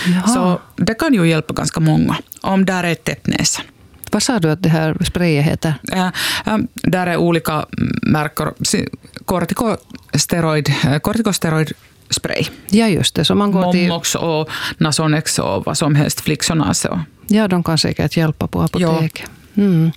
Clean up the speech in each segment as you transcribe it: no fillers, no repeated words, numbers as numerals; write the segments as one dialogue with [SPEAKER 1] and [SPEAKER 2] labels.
[SPEAKER 1] Jaha.
[SPEAKER 2] Så det kan ju hjälpa ganska många om där är täppt näsan.
[SPEAKER 1] Vad sa du att det här sprayet heter?
[SPEAKER 2] Där är olika märker. Kortikosteroid spray.
[SPEAKER 1] Ja, just det. Så man går till...
[SPEAKER 2] Momox och Nasonex och vad som helst, Flixonas.
[SPEAKER 1] Ja, de kan säkert hjälpa på apotek.
[SPEAKER 2] Ja.
[SPEAKER 1] Mm.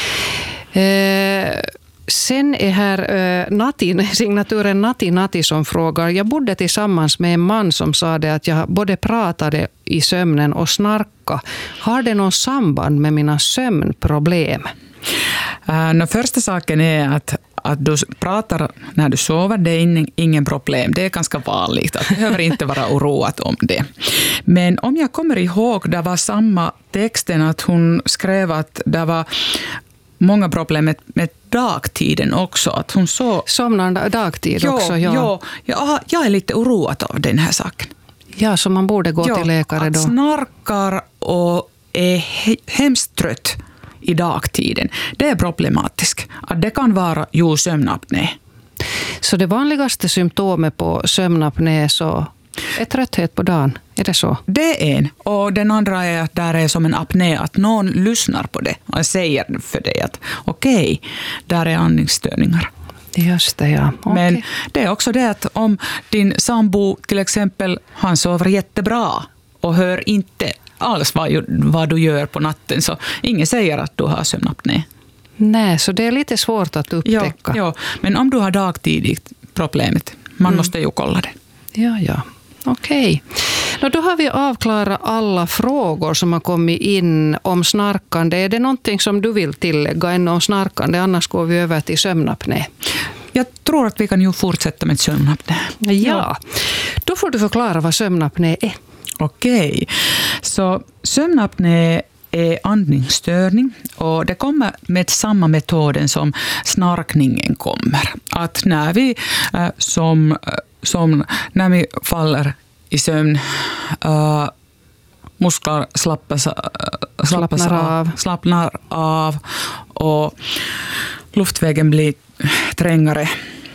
[SPEAKER 1] Sen är här signaturen Nati som frågar. Jag bodde tillsammans med en man som sa det att jag både pratade i sömnen och snarka. Har det någon samband med mina sömnproblem?
[SPEAKER 2] Första saken är att du pratar när du sover, det är ingen problem. Det är ganska vanligt. Du behöver inte vara oroad om det. Men om jag kommer ihåg, det var samma texten att hon skrev att det var många problem med dagtiden också. Att hon
[SPEAKER 1] somnar dagtid också?
[SPEAKER 2] Ja, jag är lite oroad av den här saken.
[SPEAKER 1] Ja, så man borde gå till läkare då?
[SPEAKER 2] Att snarkar och är hemskt trött i dagtiden, det är problematiskt. Att det kan vara sömnapné.
[SPEAKER 1] Så det vanligaste symptomet på sömnapné så är trötthet på dagen? Är det så?
[SPEAKER 2] Det är en. Och den andra är att där är som en apné, att någon lyssnar på det och säger för dig att okej, där är andningsstörningar.
[SPEAKER 1] Just det, ja. Okay.
[SPEAKER 2] Men det är också det att om din sambo till exempel, han sover jättebra och hör inte alls vad du gör på natten, så ingen säger att du har sömnapné.
[SPEAKER 1] Nej, så det är lite svårt att upptäcka.
[SPEAKER 2] Ja, men om du har dagtidigt problemet, man måste ju kolla det.
[SPEAKER 1] Ja. Okej. Då har vi avklarat alla frågor som har kommit in om snarkande. Är det någonting som du vill tillägga än om snarkande? Annars går vi över till sömnapné.
[SPEAKER 2] Jag tror att vi kan ju fortsätta med sömnapné.
[SPEAKER 1] Ja. Då får du förklara vad sömnapné är.
[SPEAKER 2] Okej. Så sömnapné är andningsstörning och det kommer med samma metoden som snarkningen kommer. Att när vi när vi faller i sömn, muskler slappnar av och luftvägen blir trängare.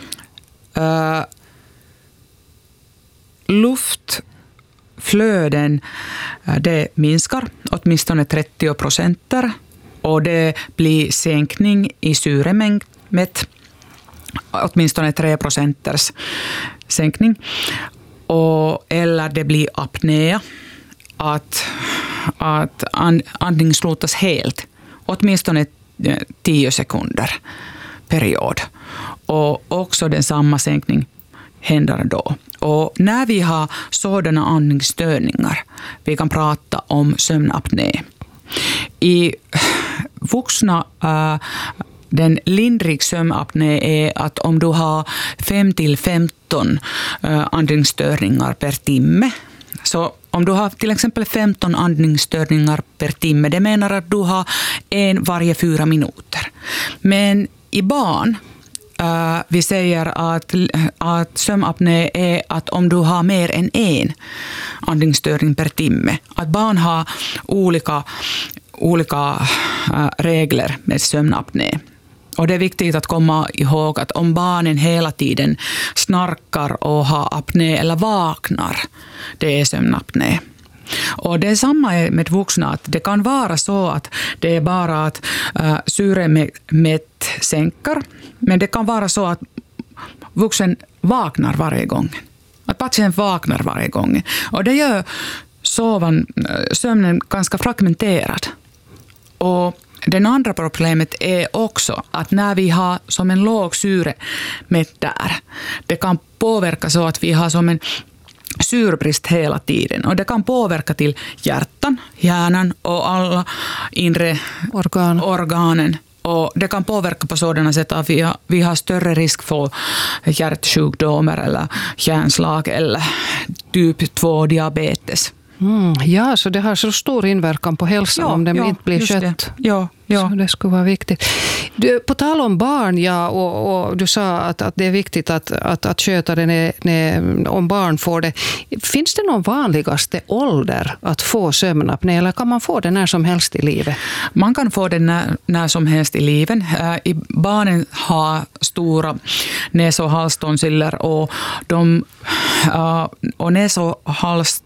[SPEAKER 2] Luftflöden det minskar åtminstone 30% och det blir sänkning i syremängd med åtminstone 3% sänkning. Eller det blir apné, att andning slutas helt, åtminstone 10 sekunder period. Och också den samma sänkning händer då. Och när vi har sådana andningsstörningar, vi kan prata om sömnapné. I vuxna den lindrig sömnapné är att om du har 5-15 andningsstörningar per timme. Så om du har till exempel 15 andningsstörningar per timme, det menar att du har en varje 4 minuter. Men i barn, vi säger att sömnapné är att om du har mer än en andningsstörning per timme. Att barn har olika regler med sömnapné. Och det är viktigt att komma ihåg att om barnen hela tiden snarkar och har apné eller vaknar, det är sömnapné. Och det är samma med vuxna, att det kan vara så att det är bara att syremätt sänker, men det kan vara så att vuxen vaknar varje gång. Att patient vaknar varje gång. Och det gör sömnen ganska fragmenterad. Och den andra problemet är också att när vi har som en låg syremätt där, det kan påverka så att vi har som en syrebrist hela tiden. Och det kan påverka till hjärtan, hjärnan och alla inre organen. Och det kan påverka på sådana sätt att vi har större risk för hjärtsjukdomar eller hjärnslag eller typ 2-diabetes.
[SPEAKER 1] Ja, så det har så stor inverkan på hälsan om den inte blir skött.
[SPEAKER 2] Ja.
[SPEAKER 1] Så det skulle vara viktigt. På tal om barn, och du sa att det är viktigt att sköta det om barn får det. Finns det någon vanligaste ålder att få sömnapné, eller kan man få det när som helst i livet? Man kan få det när som helst i livet. Barnen har stora näs- och halstonsiller och näs- och hals